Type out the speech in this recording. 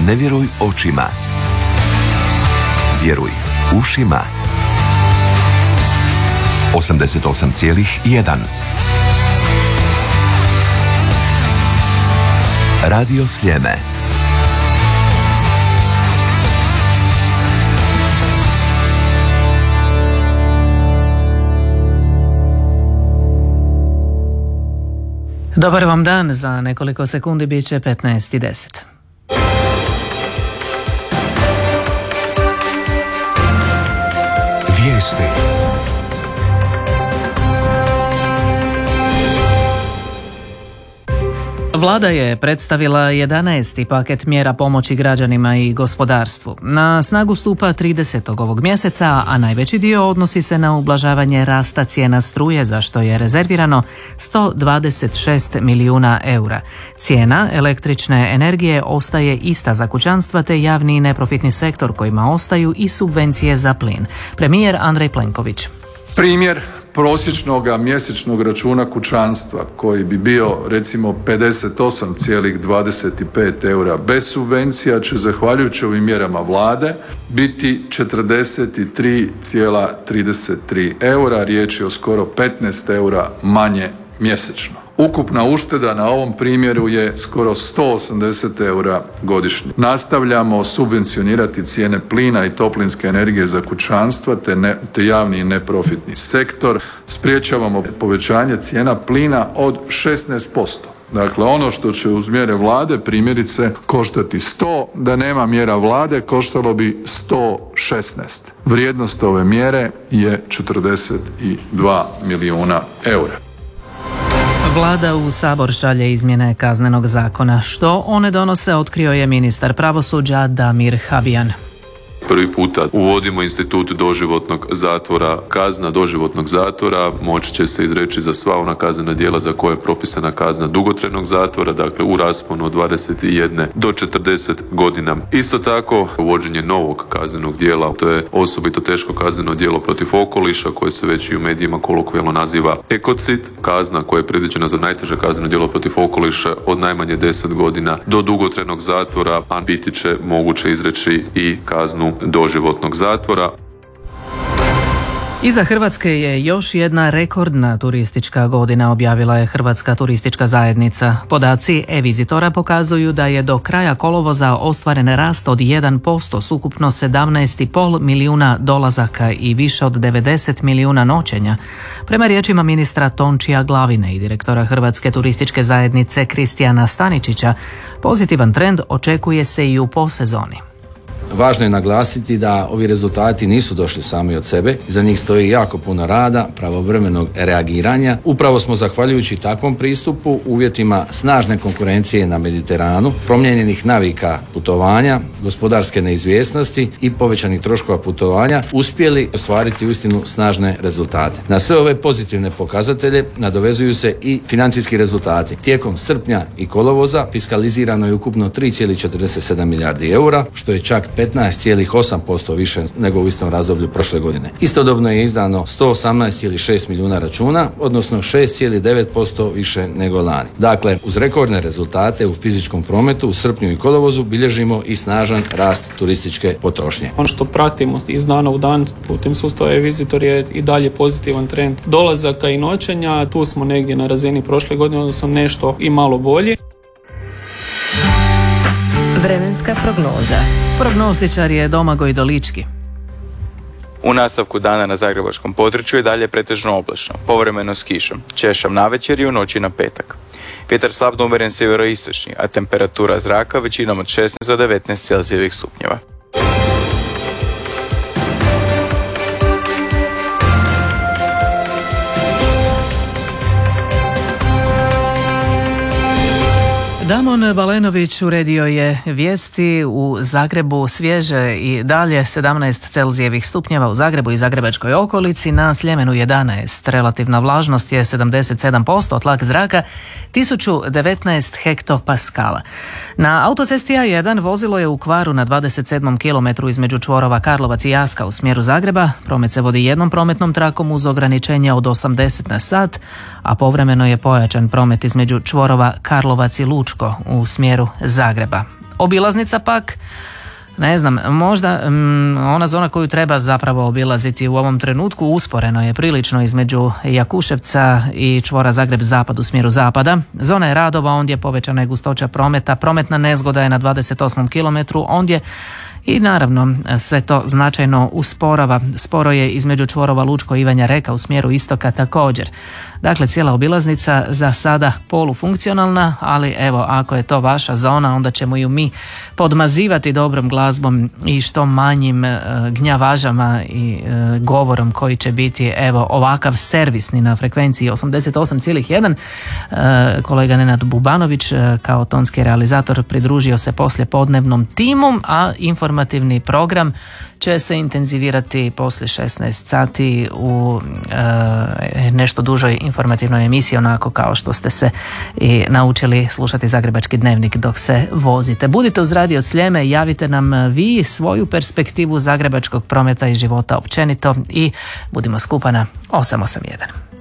Ne vjeruj očima. Vjeruj ušima. 88,1 Radio Sljeme. Dobar vam dan, za nekoliko sekundi bit će 15:10. Vijesti. Vlada je predstavila 11. paket mjera pomoći građanima i gospodarstvu. Na snagu stupa 30. ovog mjeseca, a najveći dio odnosi se na ublažavanje rasta cijena struje, za što je rezervirano 126 milijuna eura. Cijena električne energije ostaje ista za kućanstva te javni i neprofitni sektor kojima ostaju i subvencije za plin. Premijer Andrej Plenković. Primjer prosječnog mjesečnog računa kućanstva koji bi bio recimo 58,25 eura bez subvencija će zahvaljujući ovim mjerama vlade biti 43,33 eura, riječ je o skoro 15 eura manje mjesečno. Ukupna ušteda na ovom primjeru je skoro 180 eura godišnje. Nastavljamo subvencionirati cijene plina i toplinske energije za kućanstva te javni i neprofitni sektor. Spriječavamo povećanje cijena plina od 16%. Dakle, ono što će uz mjere vlade primjerice koštati 100, da nema mjera vlade koštalo bi 116. Vrijednost ove mjere je 42 milijuna eura. Vlada u Sabor šalje izmjene Kaznenog zakona. Što one donose, otkrio je ministar pravosuđa Damir Habijan. Prvi puta uvodimo institut doživotnog zatvora. Kazna doživotnog zatvora moći će se izreći za sva ona kaznena djela za koje je propisana kazna dugotrajnog zatvora, dakle u rasponu od 21 do 40 godina. Isto tako, uvođenje novog kaznenog djela, to je osobito teško kazneno djelo protiv okoliša koje se već i u medijima kolokvijalno naziva ekocid. Kazna koja je predviđena za najteže kazneno djelo protiv okoliša od najmanje 10 godina do dugotrajnog zatvora, a biti će moguće izreći i kaznu doživotnog zatvora. Iza Hrvatske je još jedna rekordna turistička godina, objavila je Hrvatska turistička zajednica. Podaci e-vizitora pokazuju da je do kraja kolovoza ostvaren rast od 1% s ukupno 17,5 milijuna dolazaka i više od 90 milijuna noćenja. Prema riječima ministra Tončija Glavine i direktora Hrvatske turističke zajednice Kristijana Staničića, pozitivan trend očekuje se i u posezoni. Važno je naglasiti da ovi rezultati nisu došli sami od sebe, iza njih stoji jako puno rada, pravovremenog reagiranja. Upravo smo zahvaljujući takvom pristupu, uvjetima snažne konkurencije na Mediteranu, promijenjenih navika putovanja, gospodarske neizvjesnosti i povećanih troškova putovanja, uspjeli ostvariti uistinu snažne rezultate. Na sve ove pozitivne pokazatelje nadovezuju se i financijski rezultati. Tijekom srpnja i kolovoza fiskalizirano je ukupno 3,47 milijardi eura, što je čak 15,8% više nego u istom razdoblju prošle godine. Istodobno je izdano 118,6 milijuna računa, odnosno 6,9% više nego lani. Dakle, uz rekordne rezultate u fizičkom prometu u srpnju i kolovozu bilježimo i snažan rast turističke potrošnje. Ono što pratimo iz dana u dan putem sustava e-vizitor je i dalje pozitivan trend dolazaka i noćenja. Tu smo negdje na razini prošle godine, odnosno nešto i malo bolji. Vremenska prognoza. Prognostičar je Domagoj Dolički. U nastavku dana na zagrebačkom području je dalje pretežno oblačno, povremeno s kišom, češljam navečer i u noći na petak. Vjetar slabno umjeren sjeveroistočni, a temperatura zraka većinom od 16 do 19 Celzijevih stupnjeva. Damon Balenović uredio je vijesti. U Zagrebu svježe i dalje 17 Celzijevih stupnjeva u Zagrebu i zagrebačkoj okolici, na Sljemenu 11. Relativna vlažnost je 77%, tlak zraka 1019 hektopaskala. Na autocesti A1 vozilo je u kvaru na 27. kilometru između čvorova Karlovac i Jaska u smjeru Zagreba. Promet se vodi jednom prometnom trakom uz ograničenje od 80 na sat, a povremeno je pojačan promet između čvorova Karlovac i Lučko. Lučko u smjeru Zagreba. Obilaznica pak, ne znam, možda ona zona koju treba zapravo obilaziti u ovom trenutku usporeno je prilično između Jakuševca i čvora Zagreb-Zapad u smjeru zapada. Zona je radova, ondje povećana je gustoća prometa, prometna nezgoda je na 28. kilometru, ondje i naravno sve to značajno usporava. Sporo je između čvorova Lučko i Ivanja Reka u smjeru istoka također. Dakle, cijela obilaznica za sada polufunkcionalna, ali evo, ako je to vaša zona, onda ćemo ju mi podmazivati dobrom glazbom i što manjim gnjavažama i govorom koji će biti evo ovakav servisni na frekvenciji 88,1. Kolega Nenad Bubanović kao tonski realizator pridružio se poslije podnevnom timu, a informativni program će se intenzivirati poslije 16 sati u nešto dužoj informativnoj emisiji, onako kao što ste se i naučili slušati Zagrebački dnevnik dok se vozite. Budite uz Radio Sljeme, javite nam vi svoju perspektivu zagrebačkog prometa i života općenito i budimo skupa na 881.